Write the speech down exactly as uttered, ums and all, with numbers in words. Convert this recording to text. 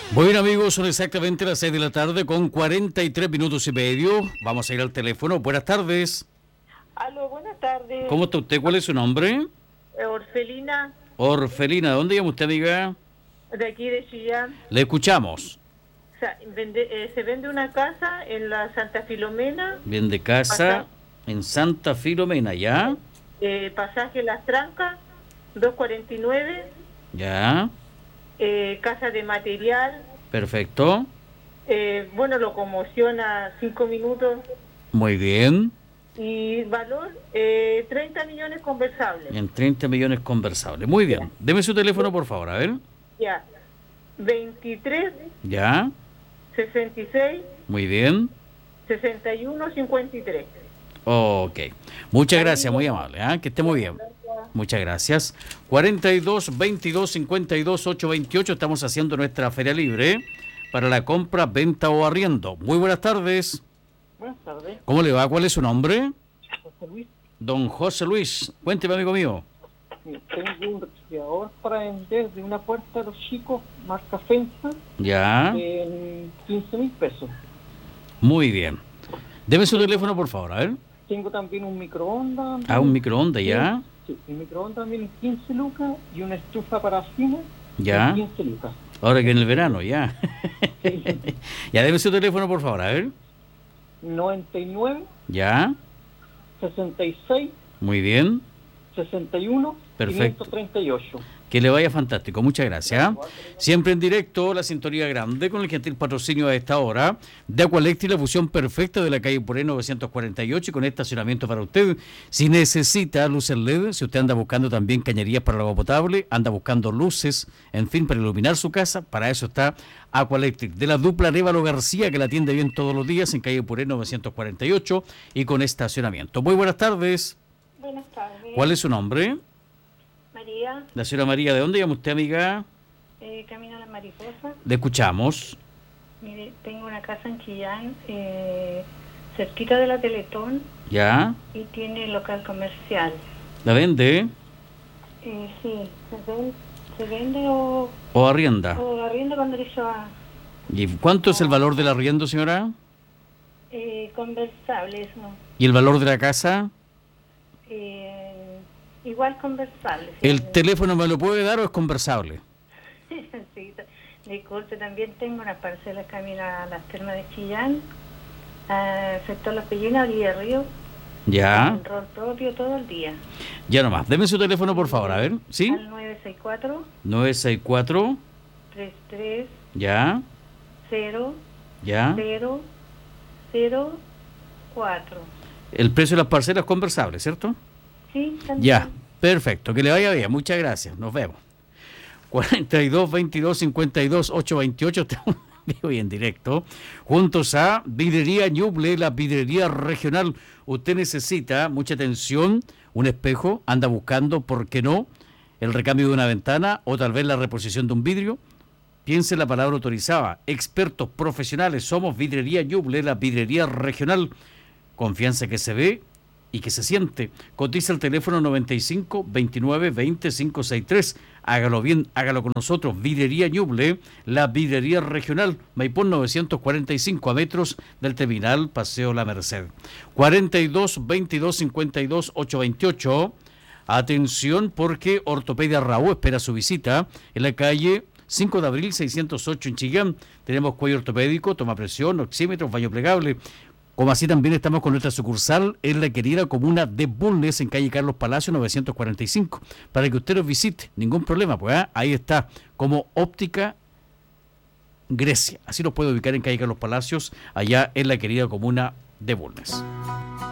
Bueno amigos, son exactamente las seis de la tarde con cuarenta y tres minutos y medio. Vamos a ir al teléfono. Buenas tardes. Aló, buenas tardes. ¿Cómo está usted? ¿Cuál es su nombre? Eh, Orfelina, Orfelina. ¿De dónde llama usted, amiga? de aquí de Chillán. Le escuchamos. O sea, vende- eh, se vende una casa en la Santa Filomena, Bien de casa en Santa Filomena, ¿ya? eh, pasaje Las Trancas, doscientos cuarenta y nueve, ¿Ya? eh, casa de material, Perfecto. eh, bueno, locomoción a cinco minutos Muy bien. y valor eh, treinta millones conversables. En treinta millones conversables. Muy bien. Deme su teléfono, por favor, a ver. Ya, veintitrés, ¿Ya? sesenta y seis, Muy bien. sesenta y uno, cincuenta y tres. Ok. Muchas gracias, muy amable. ¿eh? Que esté muy bien. Muchas gracias. cuarenta y dos, veintidós, cincuenta y dos, ochocientos veintiocho. Estamos haciendo nuestra feria libre para la compra, venta o arriendo. Muy buenas tardes. Buenas tardes, ¿Cómo le va? ¿Cuál es su nombre? José Luis. Don José Luis. Cuénteme, amigo mío. Tengo un refrigerador para vender de una puerta a los chicos, marca Fensa, Ya. en quince mil pesos. Muy bien. Deme su teléfono, por favor, a ver. Tengo también un microondas. Ah, un microondas, ya. Sí, el microondas también en quince lucas y una estufa para cine Ya. en quince lucas. Ahora que en el verano, ya. Sí. Ya, deme su teléfono, por favor, a ver. noventa y nueve, Ya. sesenta y seis, Muy bien. sesenta y uno, Perfecto. quinientos treinta y ocho. Que le vaya fantástico, muchas gracias. Siempre en directo, la sintonía grande, con el gentil patrocinio a esta hora de Aqualectric, la fusión perfecta de la calle Poré novecientos cuarenta y ocho, y con estacionamiento para usted. Si necesita luces L E D, si usted anda buscando también cañerías para el agua potable, anda buscando luces, en fin, para iluminar su casa, para eso está Aqualectric, de la dupla Arévalo García, que la atiende bien todos los días en calle Poré novecientos cuarenta y ocho y con estacionamiento. Muy buenas tardes. Buenas tardes. ¿Cuál es su nombre? María, La señora María. ¿De dónde llama usted, amiga? eh, Camino a la Mariposa. Le escuchamos. Mire, tengo una casa en Chillán, eh, cerquita de la Teletón, ¿Ya? y tiene local comercial. ¿La vende Eh, sí, se vende, se vende o, o arrienda? o arrienda con derecho a ¿Y cuánto es el valor del arriendo, señora? eh, conversable, eso. ¿Y el valor de la casa? Eh, igual conversable. ¿El sí. teléfono me lo puede dar o es conversable? Sí, disculpe, también tengo una parcela camino a las termas de Chillán, a sector Las Pellinas, orilla del río, ¿Ya? con rol propio todo el día. Ya nomás. Deme su teléfono, por favor, a ver. ¿Sí? Al nueve seis cuatro, nueve seis cuatro. tres tres ¿Ya? cero ¿Ya? cero cero cuatro. El precio de las parcelas es conversable, ¿cierto? Sí, también. Ya. Perfecto. Que le vaya bien. Muchas gracias. Nos vemos. cuarenta y dos, veintidós, cincuenta y dos, ochocientos veintiocho. Estamos en vivo y en directo. Juntos a Vidrería Ñuble, la vidrería regional. Usted necesita mucha atención, un espejo, anda buscando, ¿por qué no?, el recambio de una ventana o tal vez la reposición de un vidrio. Piense en la palabra autorizada. Expertos profesionales, somos Vidrería Ñuble, la vidrería regional. Confianza que se ve y que se siente. Cotiza el teléfono noventa y cinco, veintinueve, veinte, quinientos sesenta y tres. Hágalo bien, hágalo con nosotros. Vidrería Ñuble, la vidrería regional. Maipón novecientos cuarenta y cinco, a metros del terminal Paseo La Merced. cuarenta y dos, veintidós, cincuenta y dos, ochocientos veintiocho. Atención, porque Ortopedia Raúl espera su visita en la calle cinco de abril seiscientos ocho en Chillán. Tenemos cuello ortopédico, toma presión, oxímetros, baño plegable. Como así también estamos con nuestra sucursal en la querida comuna de Bulnes, en calle Carlos Palacio novecientos cuarenta y cinco, para que usted nos visite, ningún problema, pues ¿eh? Ahí está, como Óptica Grecia, así nos puede ubicar en calle Carlos Palacios, allá en la querida comuna de Bulnes.